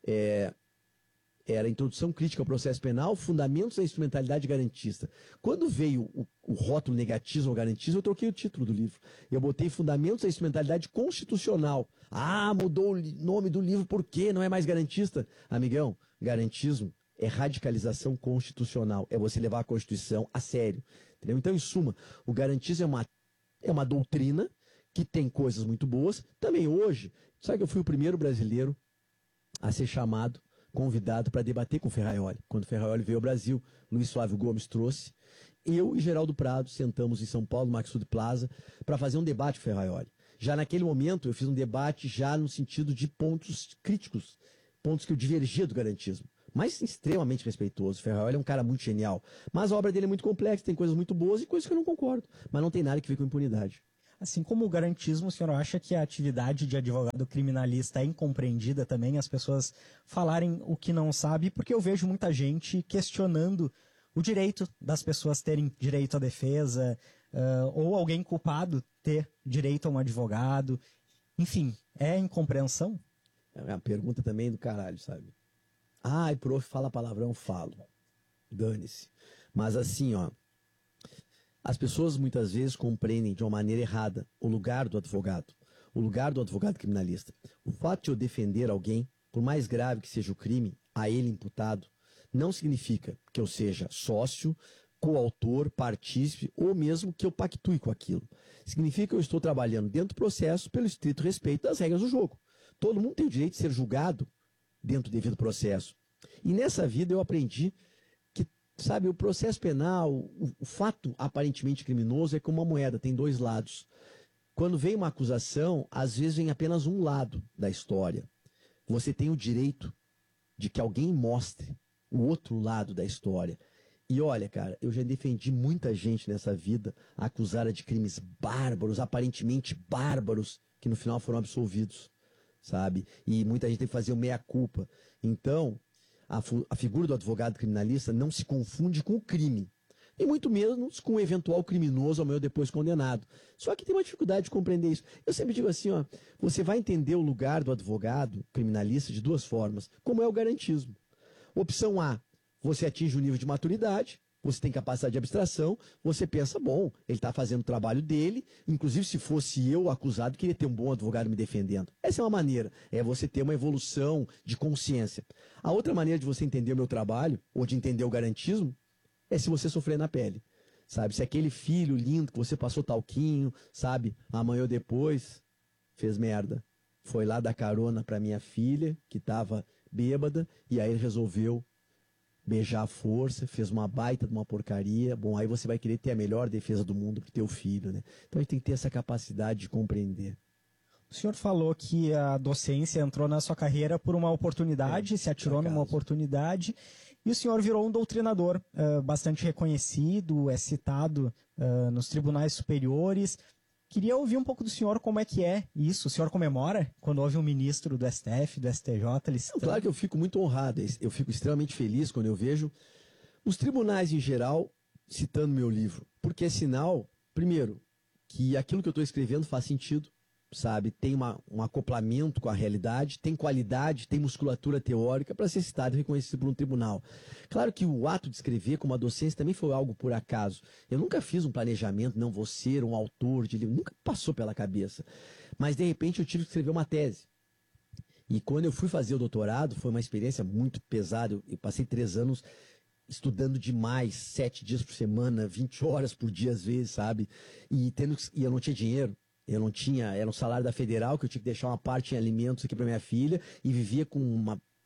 Era Introdução Crítica ao Processo Penal, Fundamentos da Instrumentalidade Garantista. Quando veio o rótulo negatismo ao garantismo, eu troquei o título do livro. Eu botei Fundamentos da Instrumentalidade Constitucional. Ah, mudou o nome do livro, por quê? Não é mais garantista? Amigão, garantismo é radicalização constitucional. É você levar a Constituição a sério. Entendeu? Então, em suma, o garantismo é uma doutrina que tem coisas muito boas. Também hoje, sabe que eu fui o primeiro brasileiro a ser convidado para debater com o Ferraioli. Quando o Ferraioli veio ao Brasil, Luiz Flávio Gomes trouxe. Eu e Geraldo Prado sentamos em São Paulo, no Maxud Plaza, para fazer um debate com o Ferraioli. Já naquele momento, eu fiz um debate já no sentido de pontos críticos, pontos que eu divergia do garantismo. Mas extremamente respeitoso. O Ferraioli é um cara muito genial. Mas a obra dele é muito complexa, tem coisas muito boas e coisas que eu não concordo. Mas não tem nada que ver com impunidade.
Assim como o garantismo, o senhor acha que a atividade de advogado criminalista é incompreendida também, as pessoas falarem o que não sabe, porque eu vejo muita gente questionando o direito das pessoas terem direito à defesa, ou alguém culpado ter direito a um advogado. Enfim, é incompreensão?
É uma pergunta também do caralho, sabe? Ai, prof, fala palavrão, falo. Dane-se. Mas assim, ó, as pessoas muitas vezes compreendem de uma maneira errada o lugar do advogado criminalista. O fato de eu defender alguém, por mais grave que seja o crime, a ele imputado, não significa que eu seja sócio, coautor, partícipe ou mesmo que eu pactue com aquilo. Significa que eu estou trabalhando dentro do processo pelo estrito respeito das regras do jogo. Todo mundo tem o direito de ser julgado dentro do devido processo. E nessa vida eu aprendi que, sabe, o processo penal, o fato aparentemente criminoso é como uma moeda, tem dois lados. Quando vem uma acusação, às vezes vem apenas um lado da história. Você tem o direito de que alguém mostre o outro lado da história. E olha, cara, eu já defendi muita gente nessa vida acusada de crimes bárbaros, aparentemente bárbaros, que no final foram absolvidos, sabe? E muita gente tem que fazer o meia-culpa. Então, a figura do advogado criminalista não se confunde com o crime. E muito menos com o eventual criminoso amanhã ou depois condenado. Só que tem uma dificuldade de compreender isso. Eu sempre digo assim, ó, você vai entender o lugar do advogado criminalista de duas formas, como é o garantismo. Opção A, você atinge o nível de maturidade, você tem capacidade de abstração, você pensa, bom, ele está fazendo o trabalho dele, inclusive se fosse eu o acusado, queria ter um bom advogado me defendendo. Essa é uma maneira, é você ter uma evolução de consciência. A outra maneira de você entender o meu trabalho, ou de entender o garantismo, é se você sofrer na pele, sabe? Se aquele filho lindo que você passou talquinho, sabe? Amanhã ou depois, fez merda. Foi lá dar carona pra minha filha, que tava bêbada, e aí ele resolveu beijar à força, fez uma baita de uma porcaria. Bom, aí você vai querer ter a melhor defesa do mundo pro teu filho, né? Então a gente tem que ter essa capacidade de compreender.
O senhor falou que a docência entrou na sua carreira por uma oportunidade, se atirou numa oportunidade, e o senhor virou um doutrinador bastante reconhecido, é citado nos tribunais superiores. Queria ouvir um pouco do senhor como é que é isso. O senhor comemora quando houve um ministro do STF, do STJ?
Claro que eu fico muito honrado, eu fico extremamente feliz quando eu vejo os tribunais em geral citando meu livro, porque é sinal, primeiro, que aquilo que eu estou escrevendo faz sentido, sabe, tem um acoplamento com a realidade, tem qualidade, tem musculatura teórica para ser citado e reconhecido por um tribunal. Claro que o ato de escrever como a docência também foi algo por acaso. Eu nunca fiz um planejamento, não vou ser um autor de livro, nunca passou pela cabeça. Mas de repente eu tive que escrever uma tese. E quando eu fui fazer o doutorado, foi uma experiência muito pesada. Eu passei 3 anos estudando demais, 7 dias por semana, 20 horas por dia às vezes, sabe? E eu não tinha dinheiro. Eu não tinha, era um salário da Federal, que eu tinha que deixar uma parte em alimentos aqui para minha filha, e vivia com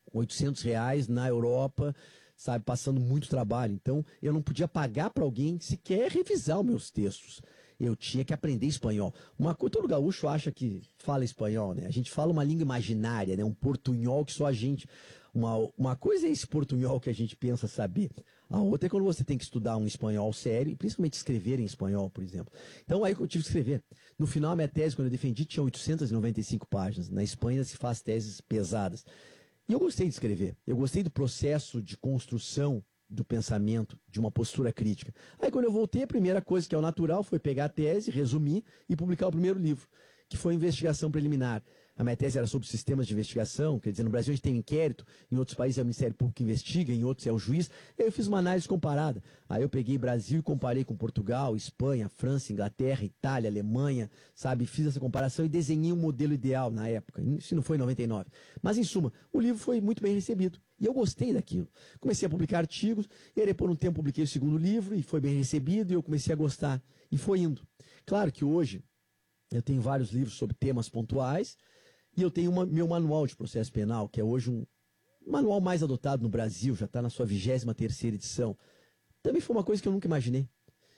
R$800 na Europa, sabe, passando muito trabalho. Então, eu não podia pagar para alguém sequer revisar os meus textos. Eu tinha que aprender espanhol. Todo gaúcho acha que fala espanhol, né? A gente fala uma língua imaginária, né? Um portunhol que só a gente... Uma coisa é esse portunhol que a gente pensa saber. A outra é quando você tem que estudar um espanhol sério, e principalmente escrever em espanhol, por exemplo. Então aí eu tive que escrever. No final, a minha tese, quando eu defendi, tinha 895 páginas. Na Espanha se faz teses pesadas. E eu gostei de escrever. Eu gostei do processo de construção do pensamento, de uma postura crítica. Aí quando eu voltei, a primeira coisa que é o natural foi pegar a tese, resumir e publicar o primeiro livro, que foi Investigação Preliminar. A minha tese era sobre sistemas de investigação, quer dizer, no Brasil a gente tem um inquérito, em outros países é o Ministério Público que investiga, em outros é o juiz. Aí eu fiz uma análise comparada. Aí eu peguei Brasil e comparei com Portugal, Espanha, França, Inglaterra, Itália, Alemanha, sabe? Fiz essa comparação e desenhei um modelo ideal na época. Isso não foi em 99. Mas, em suma, o livro foi muito bem recebido. E eu gostei daquilo. Comecei a publicar artigos, e aí depois, um tempo, publiquei o segundo livro, e foi bem recebido, e eu comecei a gostar. E foi indo. Claro que hoje eu tenho vários livros sobre temas pontuais, e eu tenho meu manual de processo penal, que é hoje um manual mais adotado no Brasil, já está na sua 23ª edição. Também foi uma coisa que eu nunca imaginei.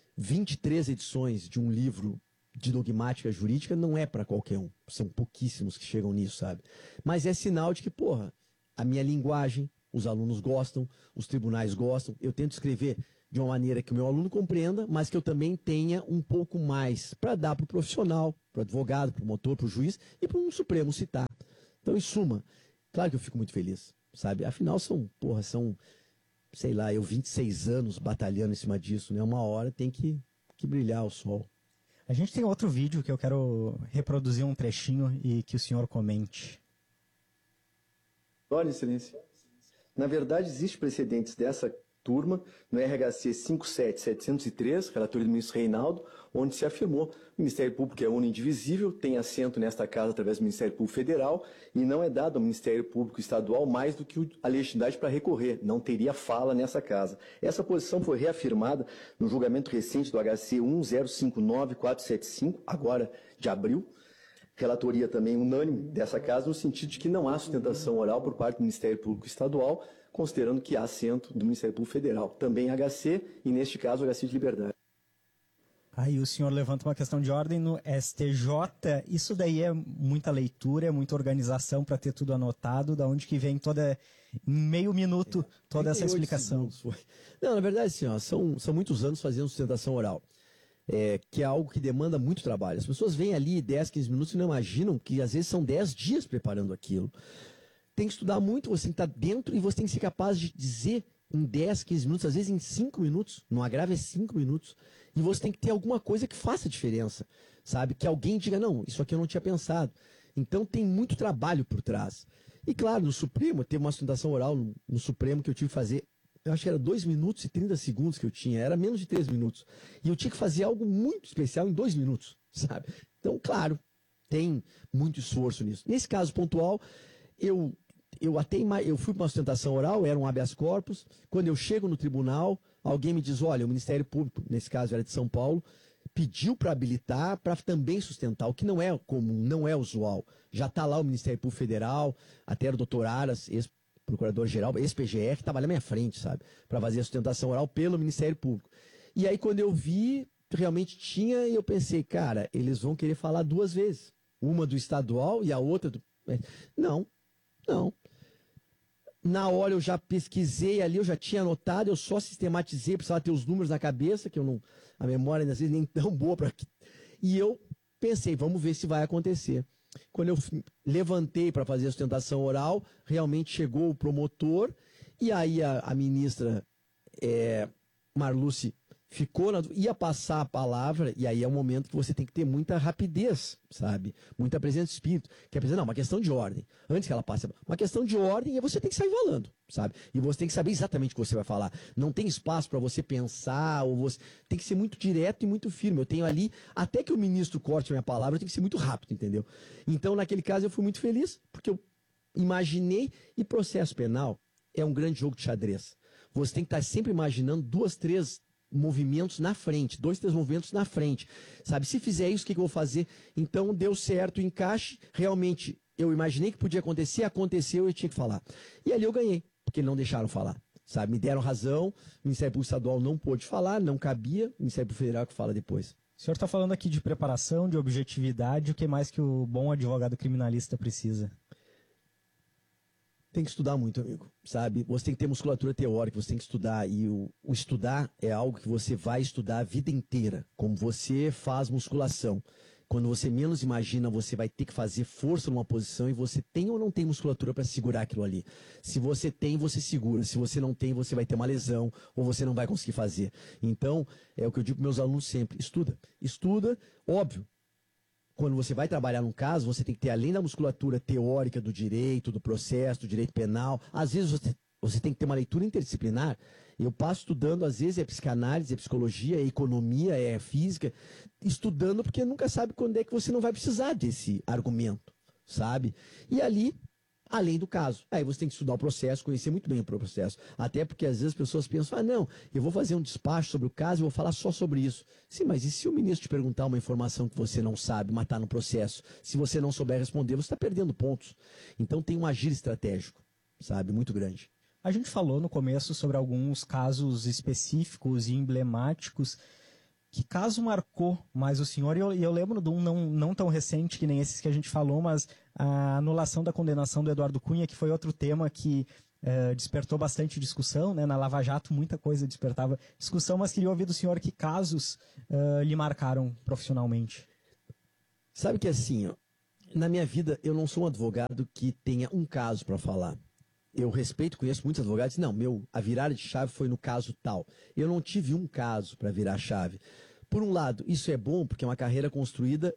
23 edições de um livro de dogmática jurídica não é para qualquer um. São pouquíssimos que chegam nisso, sabe? Mas é sinal de que, a minha linguagem, os alunos gostam, os tribunais gostam. Eu tento escrever de uma maneira que o meu aluno compreenda, mas que eu também tenha um pouco mais para dar para o profissional, para o advogado, para o promotor, para o juiz e para um Supremo citar. Então, em suma, claro que eu fico muito feliz, sabe? Afinal, sei lá, eu 26 anos batalhando em cima disso, né? Uma hora tem que brilhar o sol.
A gente tem outro vídeo que eu quero reproduzir um trechinho e que o senhor comente.
Olha, Excelência, na verdade, existem precedentes dessa turma, no RHC 57703, relatoria do ministro Reinaldo, onde se afirmou que o Ministério Público é uno e indivisível, tem assento nesta casa através do Ministério Público Federal e não é dado ao Ministério Público Estadual mais do que a legitimidade para recorrer, não teria fala nessa casa. Essa posição foi reafirmada no julgamento recente do HC 1059475, agora de abril, relatoria também unânime dessa casa, no sentido de que não há sustentação oral por parte do Ministério Público Estadual, considerando que há assento do Ministério Público Federal, também HC, e neste caso HC de Liberdade.
Aí o senhor levanta uma questão de ordem no STJ. Isso daí é muita leitura, é muita organização para ter tudo anotado. Da onde que vem em meio minuto, toda essa explicação?
Não, na verdade, assim, são muitos anos fazendo sustentação oral. Que é algo que demanda muito trabalho. As pessoas vêm ali 10, 15 minutos e não imaginam que às vezes são 10 dias preparando aquilo. Tem que estudar muito, você tem que estar dentro e você tem que ser capaz de dizer em 10, 15 minutos, às vezes em 5 minutos, no agravo é 5 minutos, e você tem que ter alguma coisa que faça diferença, sabe? Que alguém diga, não, isso aqui eu não tinha pensado. Então tem muito trabalho por trás. E claro, no Supremo, teve uma sustentação oral no Supremo que eu tive que fazer, eu acho que era 2 minutos e 30 segundos que eu tinha, era menos de 3 minutos. E eu tinha que fazer algo muito especial em 2 minutos, sabe? Então, claro, tem muito esforço nisso. Nesse caso pontual, eu fui para uma sustentação oral, era um habeas corpus. Quando eu chego no tribunal, alguém me diz, olha, o Ministério Público, nesse caso era de São Paulo, pediu para habilitar para também sustentar, o que não é comum, não é usual. Já está lá o Ministério Público Federal, até era o doutor Aras, ex-procurador-geral, ex-PGR, que estava ali na minha frente, sabe? Para fazer a sustentação oral pelo Ministério Público. E aí quando eu vi, realmente tinha, e eu pensei, cara, eles vão querer falar 2 vezes. Uma do estadual e a outra do... Não. Na hora eu já pesquisei ali, eu já tinha anotado, eu só sistematizei, precisava ter os números na cabeça, que eu não, a memória às vezes nem tão boa para. E eu pensei, vamos ver se vai acontecer. Quando eu levantei para fazer a sustentação oral, realmente chegou o promotor, e aí a ministra Marluce ia passar a palavra, e aí é um momento que você tem que ter muita rapidez, sabe? Muita presença de espírito. Quer dizer, não, uma questão de ordem. Antes que ela passe, uma questão de ordem, e você tem que sair falando, sabe? E você tem que saber exatamente o que você vai falar. Não tem espaço para você pensar, ou você tem que ser muito direto e muito firme. Eu tenho ali, até que o ministro corte a minha palavra, eu tenho que ser muito rápido, entendeu? Então, naquele caso, eu fui muito feliz, porque eu imaginei, e processo penal é um grande jogo de xadrez. Você tem que estar sempre imaginando 2, 3 movimentos na frente, 2, 3 movimentos na frente, sabe? Se fizer isso, o que eu vou fazer? Então deu certo o encaixe, realmente eu imaginei que podia acontecer, aconteceu e eu tinha que falar. E ali eu ganhei, porque não deixaram falar, sabe? Me deram razão, o Ministério Público Estadual não pôde falar, não cabia, o Ministério Público Federal que fala depois.
O senhor está falando aqui de preparação, de objetividade, o que mais que o bom advogado criminalista precisa?
Tem que estudar muito, amigo, sabe? Você tem que ter musculatura teórica, você tem que estudar. E o estudar é algo que você vai estudar a vida inteira, como você faz musculação. Quando você menos imagina, você vai ter que fazer força numa posição e você tem ou não tem musculatura para segurar aquilo ali. Se você tem, você segura. Se você não tem, você vai ter uma lesão ou você não vai conseguir fazer. Então, é o que eu digo para meus alunos sempre. Estuda. Estuda, óbvio. Quando você vai trabalhar num caso, você tem que ter, além da musculatura teórica do direito, do processo, do direito penal, às vezes você tem que ter uma leitura interdisciplinar. Eu passo estudando, às vezes é psicanálise, é psicologia, é economia, é física, estudando porque nunca sabe quando é que você não vai precisar desse argumento, sabe? E ali, além do caso, aí você tem que estudar o processo, conhecer muito bem o processo. Até porque às vezes as pessoas pensam, não, eu vou fazer um despacho sobre o caso e vou falar só sobre isso. Sim, mas e se o ministro te perguntar uma informação que você não sabe, matar no processo? Se você não souber responder, você está perdendo pontos. Então tem um agir estratégico, sabe, muito grande.
A gente falou no começo sobre alguns casos específicos e emblemáticos. Que caso marcou mais o senhor? E eu lembro de um não tão recente que nem esses que a gente falou, mas a anulação da condenação do Eduardo Cunha, que foi outro tema que despertou bastante discussão, né? Na Lava Jato muita coisa despertava discussão, mas queria ouvir do senhor que casos lhe marcaram profissionalmente.
Sabe que assim, ó, na minha vida eu não sou um advogado que tenha um caso para falar. Eu respeito, conheço muitos advogados. Não, a virada de chave foi no caso tal. Eu não tive um caso para virar chave. Por um lado, isso é bom porque é uma carreira construída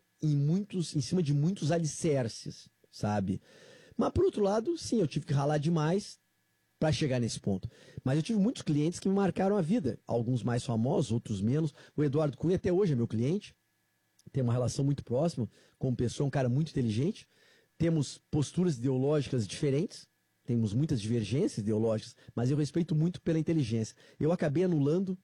em cima de muitos alicerces, sabe? Mas por outro lado, sim, eu tive que ralar demais para chegar nesse ponto. Mas eu tive muitos clientes que me marcaram a vida. Alguns mais famosos, outros menos. O Eduardo Cunha até hoje é meu cliente. Tem uma relação muito próxima como pessoa, um cara muito inteligente. Temos posturas ideológicas diferentes. Temos muitas divergências ideológicas, mas eu respeito muito pela inteligência. Eu acabei anulando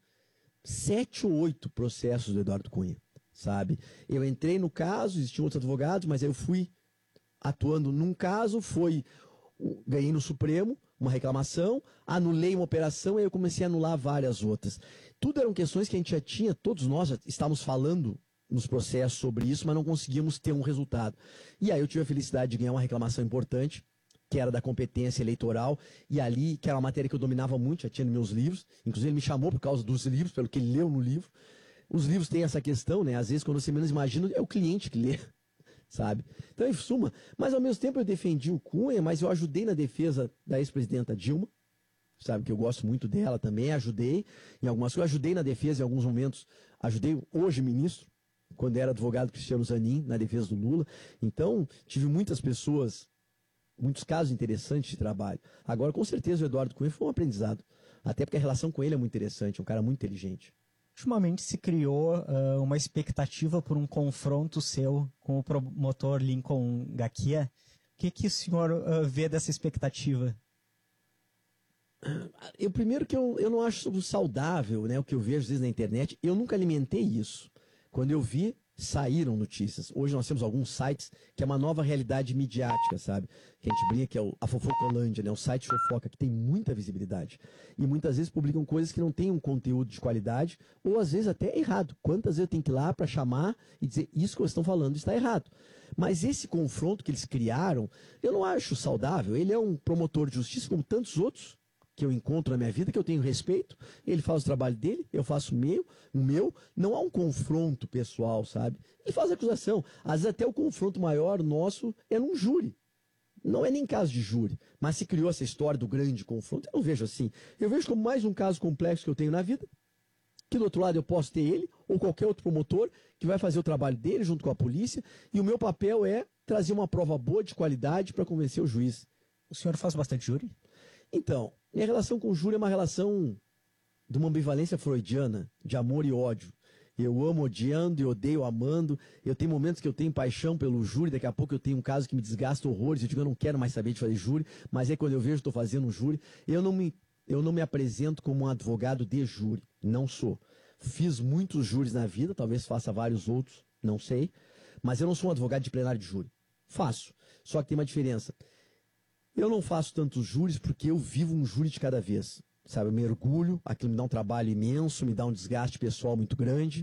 7 ou 8 processos do Eduardo Cunha, sabe? Eu entrei no caso, existiam outros advogados, mas eu fui atuando num caso, ganhei no Supremo, uma reclamação, anulei uma operação e aí eu comecei a anular várias outras. Tudo eram questões que a gente já tinha, todos nós já estávamos falando nos processos sobre isso, mas não conseguíamos ter um resultado. E aí eu tive a felicidade de ganhar uma reclamação importante, que era da competência eleitoral, e ali, que era uma matéria que eu dominava muito, já tinha nos meus livros, inclusive ele me chamou por causa dos livros, pelo que ele leu no livro. Os livros têm essa questão, né? Às vezes, quando você menos imagina, é o cliente que lê, sabe? Então, em suma, mas ao mesmo tempo eu defendi o Cunha, mas eu ajudei na defesa da ex-presidenta Dilma, sabe, que eu gosto muito dela também, ajudei em algumas coisas, ajudei na defesa em alguns momentos, ajudei hoje ministro, quando era advogado Cristiano Zanin, na defesa do Lula. Então, tive muitas pessoas, muitos casos interessantes de trabalho. Agora, com certeza, o Eduardo Cunha foi um aprendizado. Até porque a relação com ele é muito interessante, é um cara muito inteligente.
Ultimamente se criou uma expectativa por um confronto seu com o promotor Lincoln Gakia. O que o senhor vê dessa expectativa?
Primeiro que eu não acho saudável, né, o que eu vejo às vezes na internet. Eu nunca alimentei isso. Quando eu vi, saíram notícias. Hoje nós temos alguns sites que é uma nova realidade midiática, sabe? Que a gente brinca que é a Fofocolândia, né? O site fofoca que tem muita visibilidade. E muitas vezes publicam coisas que não têm um conteúdo de qualidade, ou às vezes até errado. Quantas vezes eu tenho que ir lá para chamar e dizer, isso que vocês estão falando está errado. Mas esse confronto que eles criaram, eu não acho saudável. Ele é um promotor de justiça como tantos outros que eu encontro na minha vida, que eu tenho respeito, ele faz o trabalho dele, eu faço o meu, não há um confronto pessoal, sabe? Ele faz acusação, às vezes até o confronto maior nosso é num júri, não é nem caso de júri, mas se criou essa história do grande confronto, eu não vejo assim, eu vejo como mais um caso complexo que eu tenho na vida, que do outro lado eu posso ter ele, ou qualquer outro promotor, que vai fazer o trabalho dele junto com a polícia, e o meu papel é trazer uma prova boa, de qualidade, para convencer o juiz.
O senhor faz bastante júri?
Então, minha relação com o júri é uma relação de uma ambivalência freudiana, de amor e ódio. Eu amo odiando e odeio amando. Eu tenho momentos que eu tenho paixão pelo júri, daqui a pouco eu tenho um caso que me desgasta horrores, eu digo, eu não quero mais saber de fazer júri, mas é quando eu vejo, estou fazendo um júri. Eu não me apresento como um advogado de júri, não sou. Fiz muitos júris na vida, talvez faça vários outros, não sei, mas eu não sou um advogado de plenário de júri. Faço, só que tem uma diferença. Eu não faço tantos júris porque eu vivo um júri de cada vez, sabe? Eu mergulho, aquilo me dá um trabalho imenso, me dá um desgaste pessoal muito grande.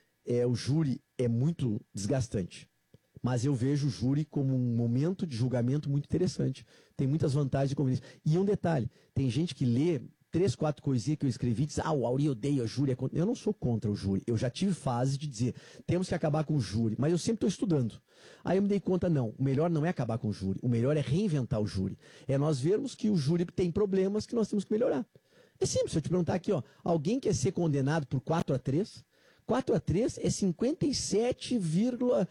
O júri é muito desgastante, mas eu vejo o júri como um momento de julgamento muito interessante. Tem muitas vantagens e conveniências. E um detalhe, tem gente que lê 3, 4 coisinhas que eu escrevi e diz, o Auri odeia o júri. Eu não sou contra o júri. Eu já tive fase de dizer, temos que acabar com o júri, mas eu sempre estou estudando. Aí eu me dei conta, não, o melhor não é acabar com o júri, o melhor é reinventar o júri. É nós vermos que o júri tem problemas que nós temos que melhorar. É simples, se eu te perguntar aqui, alguém quer ser condenado por 4-3? 4-3 é 57,6%,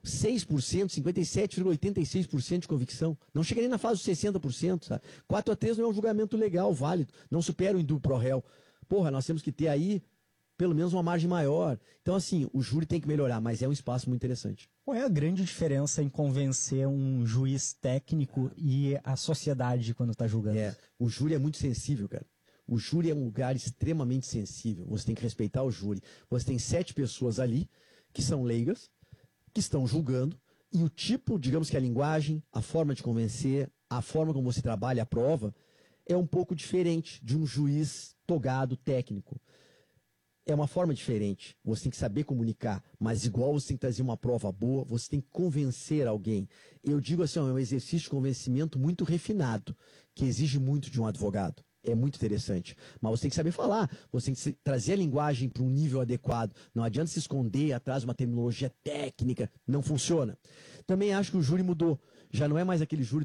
57,86% de convicção. Não chega nem na fase dos 60%, sabe? 4-3 não é um julgamento legal, válido. Não supera o indúbio pro réu. Porra, nós temos que ter aí pelo menos uma margem maior. Então, assim, o júri tem que melhorar, mas é um espaço muito interessante.
Qual é a grande diferença em convencer um juiz técnico e a sociedade quando está julgando?
O júri é muito sensível, cara. O júri é um lugar extremamente sensível. Você tem que respeitar o júri. Você tem 7 pessoas ali que são leigas, que estão julgando, e o tipo, digamos que a linguagem, a forma de convencer, a forma como você trabalha a prova, é um pouco diferente de um juiz togado técnico. É uma forma diferente. Você tem que saber comunicar, mas igual você tem que trazer uma prova boa, você tem que convencer alguém. Eu digo assim, é um exercício de convencimento muito refinado, que exige muito de um advogado. É muito interessante. Mas você tem que saber falar, você tem que trazer a linguagem para um nível adequado. Não adianta se esconder atrás de uma terminologia técnica, não funciona. Também acho que o júri mudou. Já não é mais aquele júri